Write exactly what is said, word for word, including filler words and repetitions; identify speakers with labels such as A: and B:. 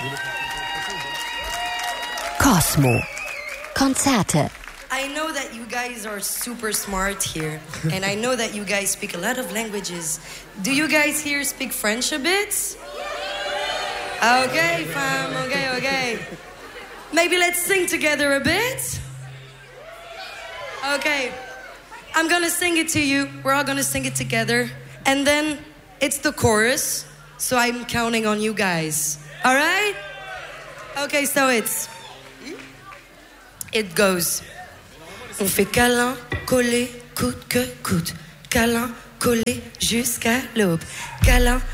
A: Cosmo. Konzerte.
B: I know that you guys are super smart here, and I know that you guys speak a lot of languages. Do you guys here speak French a bit? Okay, fam, okay, okay. Maybe let's sing together a bit? Okay, I'm gonna sing it to you. We're all gonna sing it together. And then it's the chorus, so I'm counting on you guys. All right? Okay, so it's... It goes... On fait câlin, collé, coûte que coûte. Câlin, collé, jusqu'à l'aube. Câlin,